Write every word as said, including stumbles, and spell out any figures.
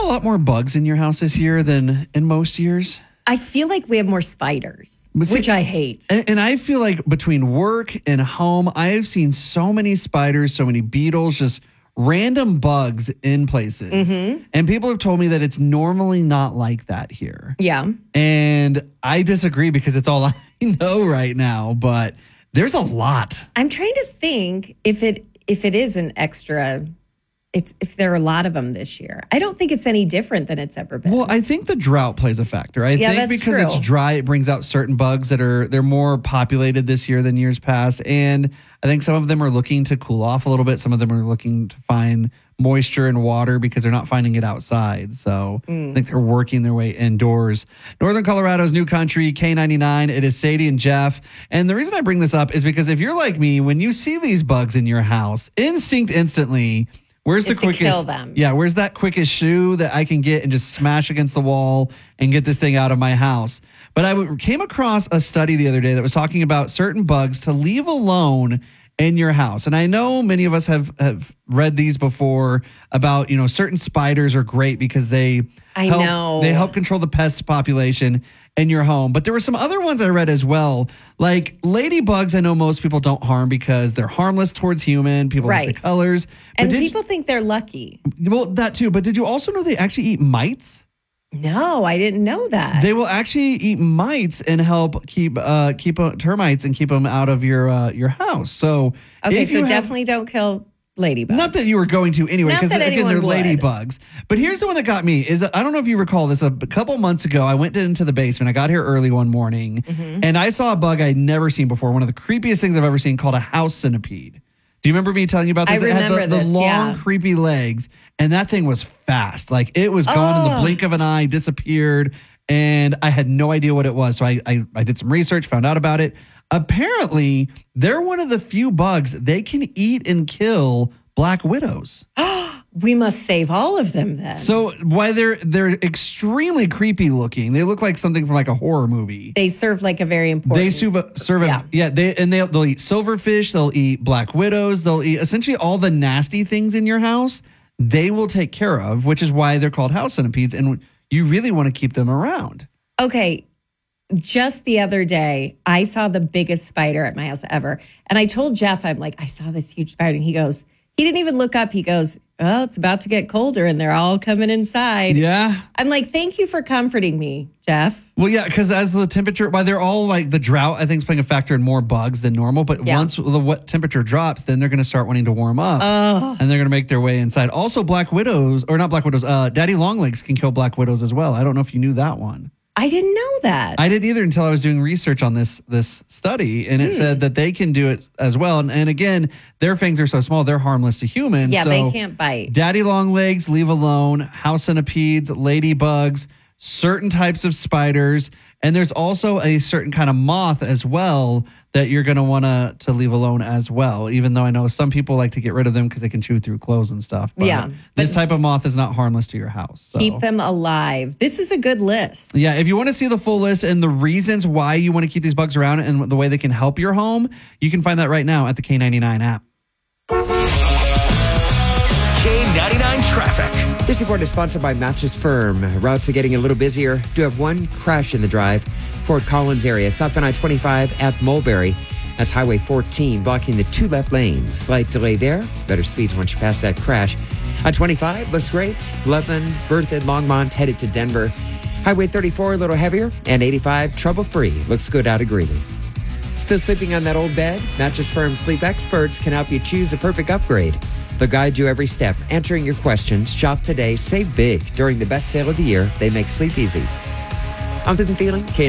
lot more bugs in your house this year than in most years? I feel like we have more spiders, See, which I hate. And, and I feel like between work and home, I have seen so many spiders, so many beetles, just random bugs in places. Mm-hmm. And people have told me that it's normally not like that here. Yeah. And I disagree because it's all I know right now, but there's a lot. I'm trying to think if it if it is an extra, it's if there are a lot of them this year. I don't think it's any different than it's ever been. Well, I think the drought plays a factor. I Yeah, think that's because true. it's dry, it brings out certain bugs that are they're more populated this year than years past. And I think some of them are looking to cool off a little bit. Some of them are looking to find moisture and water because they're not finding it outside. So Mm. I think they're working their way indoors. Northern Colorado's new country, K ninety-nine. It is Sadie and Jeff. And the reason I bring this up is because if you're like me, when you see these bugs in your house, instinct instantly, where's the Is to quickest? kill them. Yeah, where's that quickest shoe that I can get and just smash against the wall and get this thing out of my house? But I w- came across a study the other day that was talking about certain bugs to leave alone in your house. And I know many of us have, have read these before about, you know, certain spiders are great because they I help, know. they help control the pest population in your home. But there were some other ones I read as well. Like ladybugs, I know most people don't harm because they're harmless towards human. People like Right. the colors. But and did people think they're lucky. you, well, that too. But did you also know they actually eat mites? No, I didn't know that. They will actually eat mites and help keep uh, keep uh, termites and keep them out of your uh, your house. So okay, if so you have- definitely don't kill ladybugs. not that you were going to anyway, Not because that again they're anyone would. ladybugs. But here's the one that got me: is that, I don't know if you recall this. A couple months ago, I went into the basement. I got here early one morning, Mm-hmm. and I saw a bug I'd never seen before. One of the creepiest things I've ever seen, called a house centipede. Do you remember me telling you about this? I It had remember the, the this, long, yeah. creepy legs, and that thing was fast. Like it was gone in the Oh. blink of an eye, disappeared, and I had no idea what it was. So I, I, I did some research, found out about it. Apparently, they're one of the few bugs they can eat and kill black widows. We must save all of them then. So why they're they're extremely creepy looking. They look like something from like a horror movie. they serve like a very important. They serve, a- serve Yeah. a, yeah. They and they'll they'll eat silverfish. They'll eat black widows. They'll eat essentially all the nasty things in your house. They will take care of, which is why they're called house centipedes. And you really want to keep them around. Okay. Just the other day, I saw the biggest spider at my house ever. And I told Jeff, I'm like, I saw this huge spider. And he goes, he didn't even look up. He goes, well, it's about to get colder and they're all coming inside. Yeah. I'm like, thank you for comforting me, Jeff. Well, yeah, because as the temperature, why they're all like the drought, I think is playing a factor in more bugs than normal. But Yeah. once the what temperature drops, then they're going to start wanting to warm up, and they're going to make their way inside. Also, black widows, or not black widows, uh, daddy longlegs can kill black widows as well. I don't know if you knew that one. I didn't know that. I didn't either until I was doing research on this this study, and it Hmm. said that they can do it as well. And, and again, their fangs are so small, they're harmless to humans. yeah, so they can't bite. daddy longlegs, leave alone, house centipedes, ladybugs, certain types of spiders, and there's also a certain kind of moth as well that you're going to want to to leave alone as well, even though I know some people like to get rid of them because they can chew through clothes and stuff. But Yeah, this but- type of moth is not harmless to your house. So. Keep them alive. This is a good list. Yeah, if you want to see the full list and the reasons why you want to keep these bugs around and the way they can help your home, you can find that right now at the K ninety-nine app. K ninety-nine traffic. This report is sponsored by Mattress Firm. Routes are getting a little busier. Do have one crash in the drive. Fort Collins area, southbound I twenty-five at Mulberry. That's Highway fourteen, blocking the two left lanes. Slight delay there. Better speeds once you pass that crash. I twenty-five looks great. Loveland, Berthoud, Longmont, headed to Denver. Highway thirty-four, a little heavier. And eighty-five, trouble-free. Looks good out of Greeley. Still sleeping on that old bed? Mattress Firm sleep experts can help you choose the perfect upgrade. They'll guide you every step, answering your questions. Shop today, save big. During the best sale of the year, they make sleep easy. I'm Susan Feeling, K